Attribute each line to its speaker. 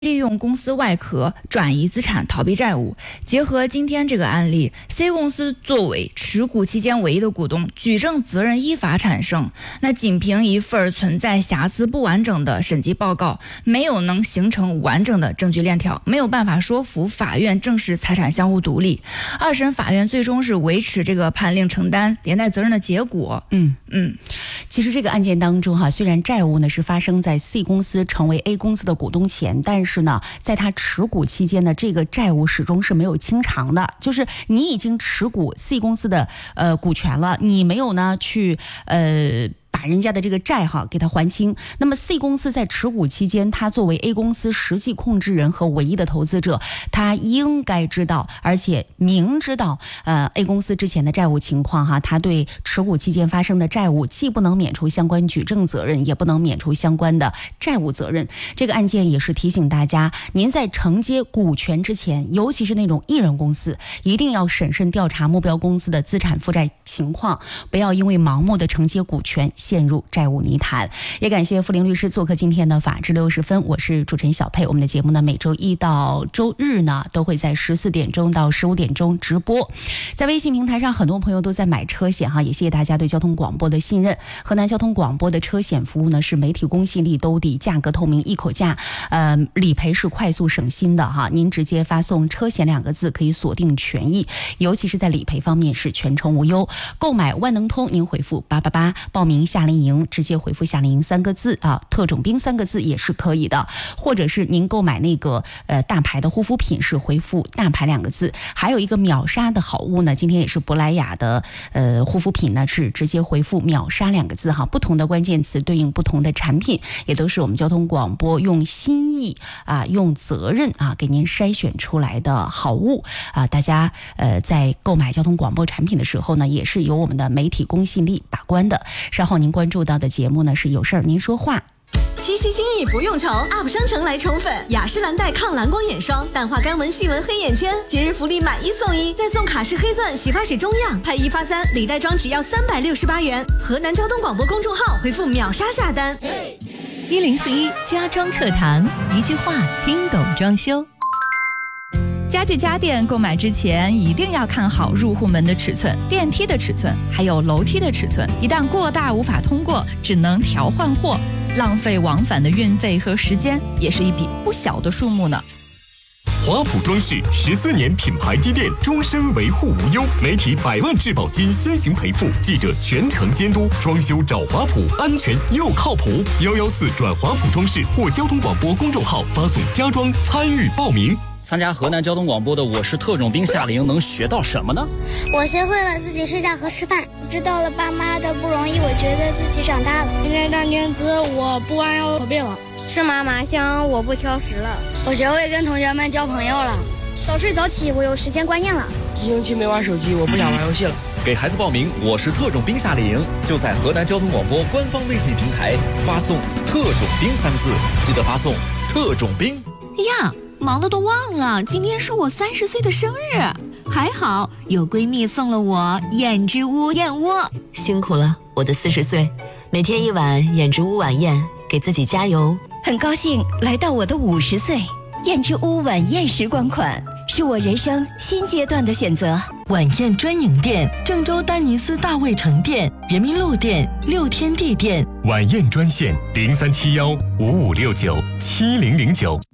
Speaker 1: 利用公司外壳转移资产逃避债务。结合今天这个案例 ，C 公司作为持股期间唯一的股东，举证责任依法产生。那仅凭一份存在瑕疵不完整的审计报告，没有能形成完整的证据链条，没有办法说服法院正视财产相互独立。二审法院最终是维持这个判令承担连带责任的结果。
Speaker 2: 其实这个案件当中虽然债务呢是发生在 C 公司成为 A 公司的股东前，但是呢，在他持股期间呢，这个债务始终是没有清偿的。就是你已经持股 C 公司的股权了，你没有呢去把人家的这个债给他还清。那么 C 公司在持股期间，他作为 A 公司实际控制人和唯一的投资者，他应该知道，而且明知道A 公司之前的债务情况他对持股期间发生的债务既不能免除相关举证责任，也不能免除相关的债务责任。这个案件也是提醒大家，您在承接股权之前，尤其是那种一人公司，一定要审慎调查目标公司的资产负债情况，不要因为盲目的承接股权陷入债务泥潭。也感谢傅林律师做客今天的法治60分，我是主持人小佩。我们的节目呢，每周一到周日呢，都会在14点钟到15点钟直播。在微信平台上，很多朋友都在买车险也谢谢大家对交通广播的信任。河南交通广播的车险服务呢，是媒体公信力兜底，价格透明，一口价，理赔是快速省心的您直接发送车险2个字，可以锁定权益，尤其是在理赔方面是全程无忧。购买万能通，您回复888，报名夏令营直接回复夏令营3个字特种兵3个字也是可以的。或者是您购买那个大牌的护肤品，是回复大牌2个字。还有一个秒杀的好物呢，今天也是珀莱雅的护肤品呢，是直接回复秒杀2个字不同的关键词对应不同的产品，也都是我们交通广播用心意用责任给您筛选出来的好物大家在购买交通广播产品的时候呢，也是由我们的媒体公信力把关的。稍后您关注到的节目呢，是有事儿您说话。
Speaker 3: 七夕心意不用愁 ，UP 商城来宠粉，雅诗兰黛抗蓝光眼霜，淡化干纹细纹黑眼圈，节日福利买1送1，再送卡诗黑钻洗发水中样，配1发3，礼袋装只要368元。河南交通广播公众号回复秒杀下单。
Speaker 4: 1041家装课堂，一句话听懂装修。家具家电购买之前一定要看好入户门的尺寸、电梯的尺寸，还有楼梯的尺寸。一旦过大无法通过，只能调换货，浪费往返的运费和时间，也是一笔不小的数目呢。
Speaker 5: 华普装饰14年品牌积淀，终身维护无忧，媒体100万质保金先行赔付，记者全程监督，装修找华普，安全又靠谱。114转华普装饰或交通广播公众号发送家装参与报名。
Speaker 6: 参加河南交通广播的我是特种兵夏令营能学到什么呢？
Speaker 7: 我学会了自己睡觉和吃饭，知道了爸妈的不容易，我觉得自己长大了。
Speaker 8: 今天当天资我不弯腰驼背了，
Speaker 7: 吃嘛嘛香我不挑食了，
Speaker 8: 我学会跟同学们交朋友了，
Speaker 7: 早睡早起我有时间观念了，
Speaker 8: 1星期没玩手机，我不想玩游戏了。
Speaker 9: 给孩子报名我是特种兵夏令营，就在河南交通广播官方微信平台发送特种兵3个字，记得发送特种兵
Speaker 10: 呀。忙得都忘了，今天是我30岁的生日，还好有闺蜜送了我燕之屋燕窝。
Speaker 11: 辛苦了，我的40岁，每天1碗燕之屋晚宴，给自己加油。
Speaker 12: 很高兴来到我的50岁，燕之屋晚宴时光款是我人生新阶段的选择。
Speaker 13: 晚宴专营店：郑州丹尼斯大卫城店、人民路店、6天地店。
Speaker 5: 晚宴专线037155697009。